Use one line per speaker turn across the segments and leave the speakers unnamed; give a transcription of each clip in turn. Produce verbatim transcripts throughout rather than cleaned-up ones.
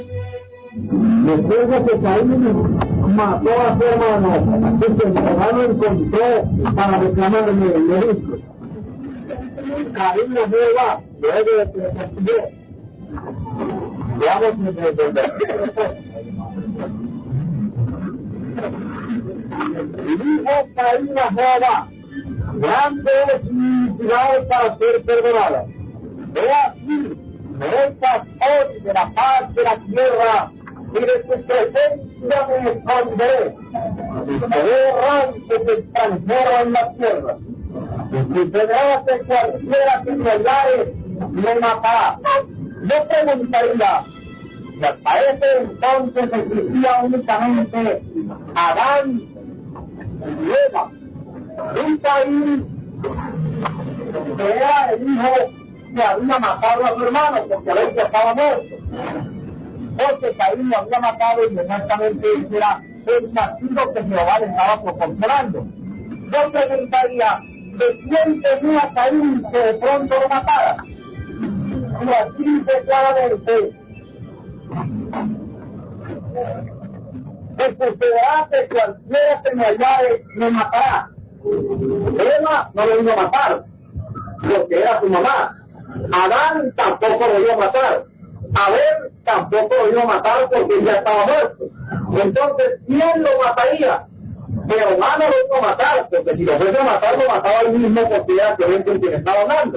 Después de que Caín mató a su hermano, que su hermano encontró para reclamarle el derecho. Caín no va, luego de que le consiguió. Veamos mi entender. Y dijo Caín a Jehová: grande es mi iniquidad para ser perdonada. He aquí, me echas hoy de la paz de la tierra, y de tu presencia me esconderé, y seré errante de extranjero en la tierra. Y sucederá que cualquiera que me hallare me matará. Yo preguntaría, y hasta ese entonces existía únicamente Adán y Eva, un Caín que era el hijo que había matado a su hermano porque el otro estaba muerto. Porque Caín lo había matado y exactamente era el castigo que Jehová le estaba proporcionando. Yo preguntaría, ¿de quién tenía Caín que de pronto lo matara? Y así dice claramente: que sucederá que cualquiera que me hallare me matará. Eva no lo iba a matar, porque era su mamá. Adán tampoco lo iba a matar. Abel tampoco lo iba a matar porque ya estaba muerto. Entonces, ¿quién lo mataría? Jehová no lo iba a matar, porque si lo fuese a matar, lo mataba él mismo porque era aquel con quien estaba hablando.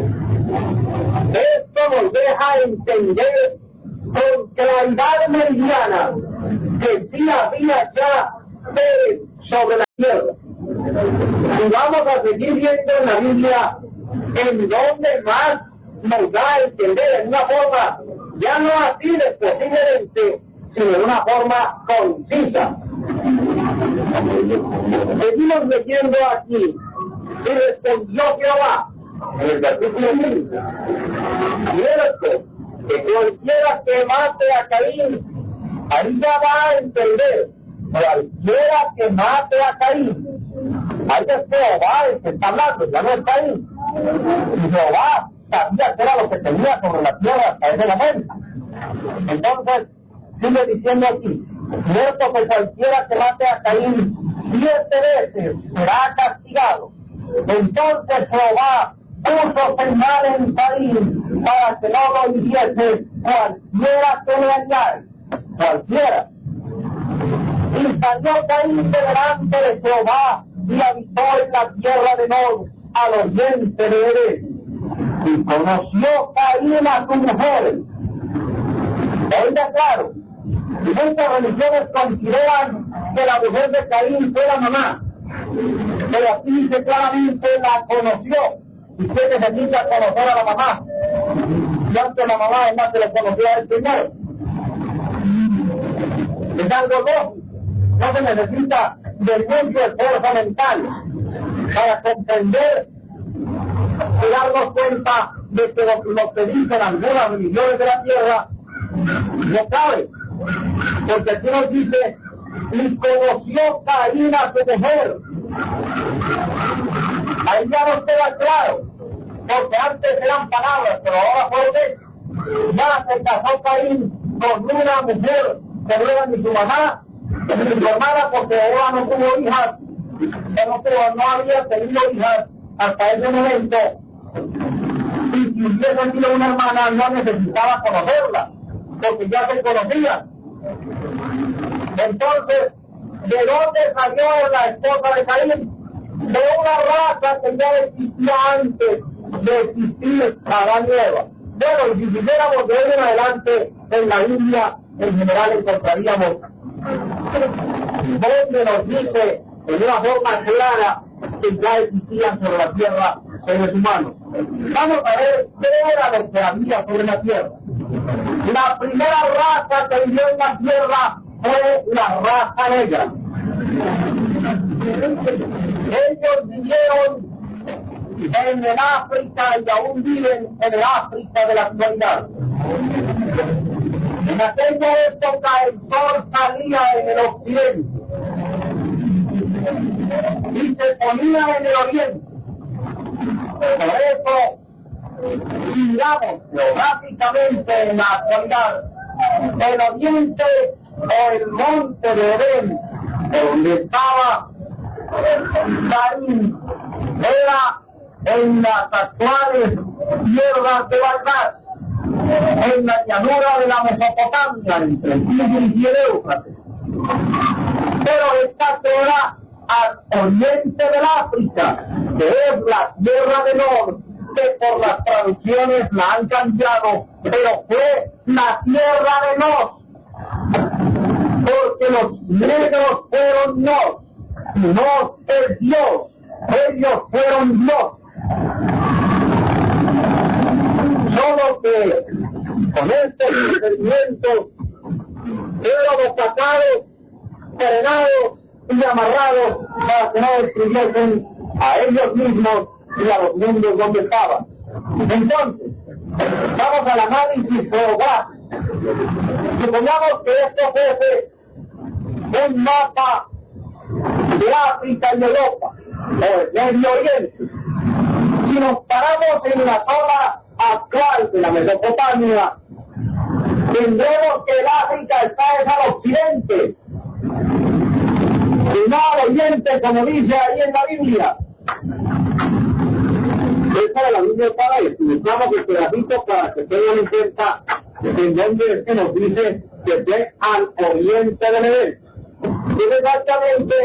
Esto nos deja entender con claridad meridiana que sí había ya seres sobre la tierra. Y vamos a seguir viendo en la Biblia en donde más nos da a entender en una forma ya no así posiblemente, sino en una forma concisa. Seguimos leyendo aquí: y respondió Jehová en el versículo quince: cierto que cualquiera que mate a Caín, ahí ya va a entender, cualquiera que mate a Caín, ahí es Jehová el que está hablando, ya no es Caín. Y Jehová sabía que era lo que tenía sobre la tierra hasta ese momento. Entonces, sigue diciendo aquí: cierto que cualquiera que mate a Caín siete veces será castigado. Entonces Jehová puso señal en Caín para que no lo hiciese cualquiera que le hallare, cualquiera. Y salió Caín delante de Jehová y habitó en la tierra de Nod al oriente de Edén. Y conoció Caín a su mujer. Oiga claro, muchas religiones consideran que la mujer de Caín fue la mamá, pero aquí dice claramente la conoció. ¿Y qué necesita conocer a la mamá? Y antes la mamá además se le conoció a él primero. Es algo lógico. No se necesita de mucho esfuerzo mental para comprender y darnos cuenta de que lo, lo que dicen algunas religiones de la tierra no cabe, porque aquí nos dice: y conoció Caín a su mujer. Ahí ya nos queda claro, porque antes eran palabras, pero ahora por qué ya se casó Caín con una mujer que no era ni su mamá ni su hermana, porque Eva no tuvo hijas, no, tuvo, no había tenido hijas hasta ese momento. Y si hubiese sido una hermana, no necesitaba conocerla, porque ya se conocían. Entonces, ¿de dónde salió la esposa de Caín? De una raza que ya existía antes de existir Adán y Eva. Bueno, y si quisiéramos de hoy en adelante en la Biblia, en general encontraríamos donde nos dice en una forma clara que ya existían sobre la tierra seres humanos. Vamos a ver qué era lo que había sobre la tierra. La primera raza que vivió en la tierra fue la raza negra. Ellos vivieron en el África y aún viven en el África de la actualidad. En aquella época el sol salía en el occidente y se ponía en el oriente. Por eso, si miramos geográficamente en la actualidad, el oriente o el monte de Edén, donde estaba Caín, era en las actuales tierras de Bagdad, en la llanura de la Mesopotamia, entre el Tigris y el Éufrates. Pero esta queda al oriente del África, que es la tierra de Nod, que por las traducciones la han cambiado, pero fue la tierra de Nod, porque los negros fueron Nod, y Nod es Dios, ellos fueron Dios. Solo que con estos procedimientos fueron sacados, frenados y amarrados para que no destruyesen a ellos mismos y a los mundos donde estaban. Entonces, vamos al análisis geográfico. Supongamos que esto fuese un mapa de África y Europa, o el Medio Oriente. Si nos paramos en la zona actual de la Mesopotamia, tendremos que el África está es al occidente, y no al oriente, como dice ahí en la Biblia. Esta de la Biblia para y utilizamos el pedacito para que tengan en cuenta en donde es que nos dice que esté al oriente del Edén. Es exactamente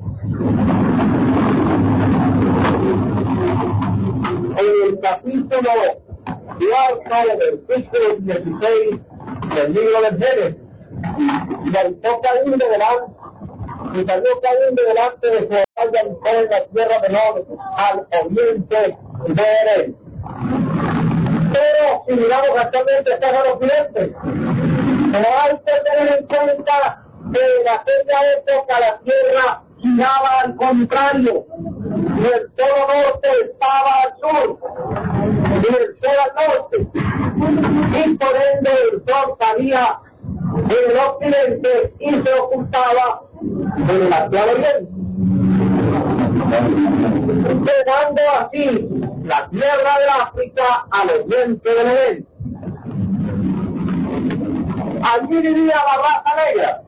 en el capítulo cuatro del versículo dieciséis del libro del Génesis. Y saltó Caín de delante, y salió Caín de delante de Jehová y habitó en la tierra de Nod, al oriente de Edén. Pero si miramos actualmente está al occidente, pero hay que tener en cuenta que en aquella época la tierra giraba al contrario, y el polo norte estaba al sur, y el sol al norte, y por ende el sol salía en el occidente y se ocultaba en el actual oriente, quedando así la tierra del África al oriente del Edén. Allí vivía la raza negra.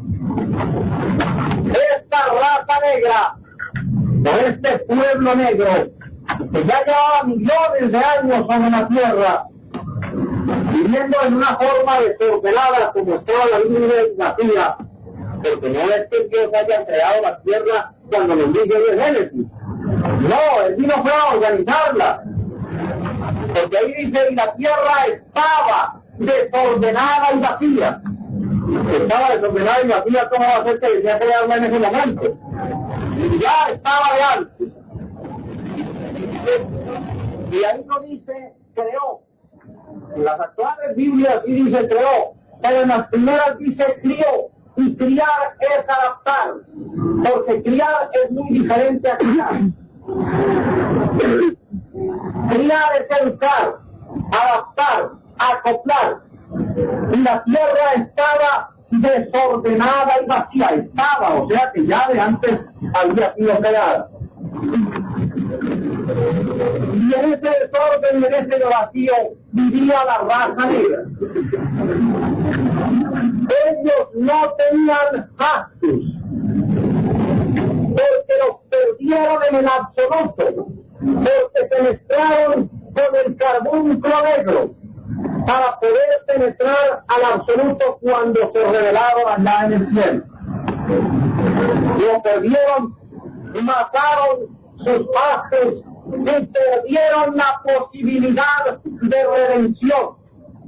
Esta raza negra, o este pueblo negro, que ya llevaba millones de años sobre la tierra, viviendo en una forma desordenada como estaba la Biblia, porque no es que Dios haya creado la tierra cuando nos dice el Génesis. No, él vino fue a organizarla. Porque ahí dice, y la tierra estaba desordenada y vacía. Estaba desordenada y vacía, ¿cómo va a ser que decía crearla en ese momento? Ya estaba de antes. Y ahí no dice creó. En las actuales Biblias sí dice creó, pero en las primeras dice crió. Y criar es adaptar, porque criar es muy diferente a criar. Criar es educar, adaptar, acoplar. Y la tierra estaba desordenada y vacía, estaba, o sea que ya de antes había sido creada. Y en ese desorden y en ese vacío vivía la raza negra. Ellos no tenían actos, porque los perdieron en el absoluto, porque se mezclaron con el carbunclo negro para poder penetrar al absoluto cuando se revelaron allá en el cielo. Lo perdieron y mataron sus actos y perdieron la posibilidad de redención.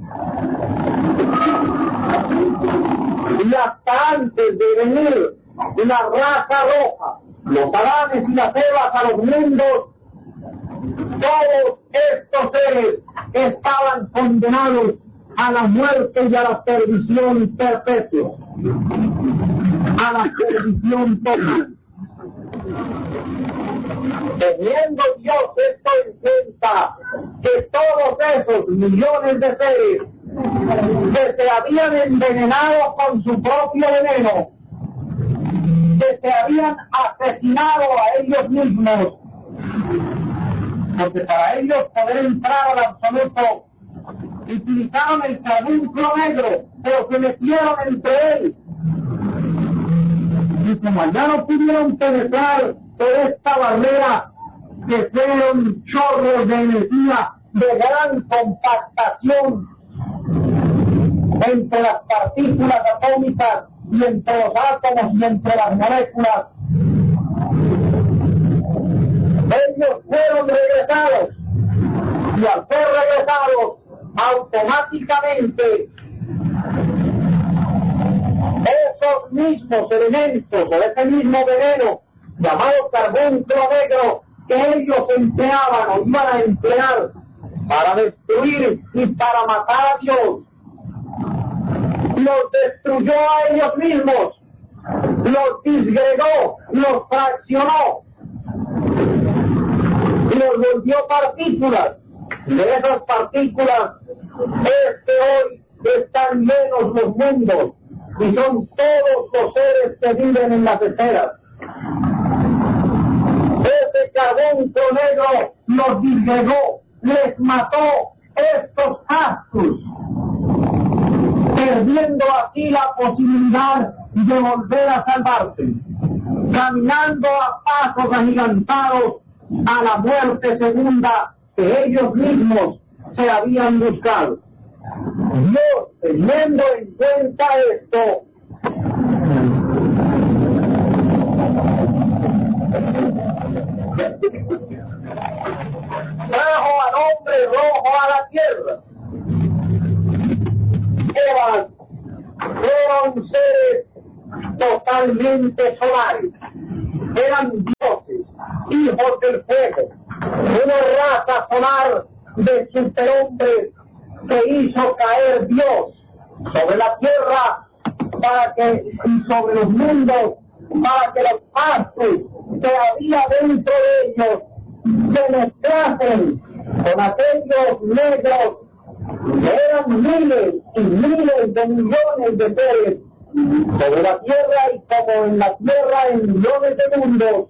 Y hasta antes de venir la raza roja, los Adanes y las Evas a los mundos, todos estos seres estaban condenados a la muerte y a la perdición perpetua, a la perdición total. Teniendo Dios esto en cuenta, que todos esos millones de seres que se habían envenenado con su propio veneno, que se habían asesinado a ellos mismos, porque para ellos poder entrar al absoluto utilizaron el carbunclo negro pero se metieron entre él. Y como allá no pudieron penetrar por esta barrera, que fueron chorros de energía de gran compactación entre las partículas atómicas y entre los átomos y entre las moléculas, ellos fueron regresados, y al ser regresados, automáticamente esos mismos elementos o ese mismo veneno llamado carbonclo negro que ellos empleaban o iban a emplear para destruir y para matar a Dios, los destruyó a ellos mismos, los disgregó, los fraccionó y los volvió partículas. De esas partículas es que hoy están llenos los mundos y son todos los seres que viven en las esferas. Ese carbonclo negro los disgregó, les mató estos astros, perdiendo así la posibilidad de volver a salvarse, caminando a pasos agigantados a la muerte segunda que ellos mismos se habían buscado. Dios, teniendo en cuenta esto, trajo al hombre rojo a la tierra. Eran, fueron seres totalmente solares, eran dioses, hijos del fuego, una raza solar de superhombres que hizo caer Dios sobre la tierra para que, y sobre los mundos, para que los astros que había dentro de ellos se mezclasen con aquellos negros que eran miles y miles de millones de seres sobre la tierra, y como en la tierra en millones de mundos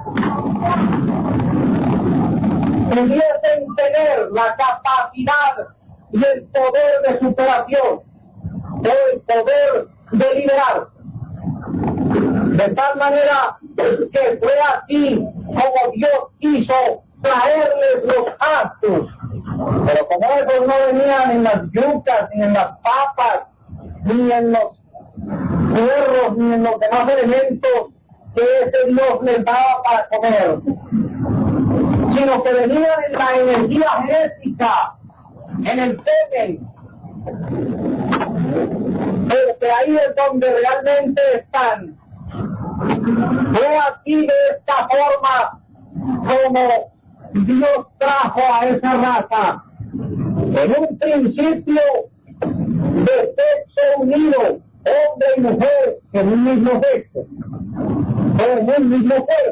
pudiesen tener la capacidad y el poder de superación o el poder de liberar, de tal manera que fue así como Dios quiso traerles los astros. Pero como esos no venían en las yucas, ni en las papas, ni en los puerros, ni en los demás elementos que ese Dios les daba para comer, sino que venían en la energía genética, en el semen, porque ahí es donde realmente están. Fue así, de esta forma, como Dios trajo a esa raza, en un principio de sexo unido, hombre y mujer, en un mismo sexo, en un mismo cuerpo.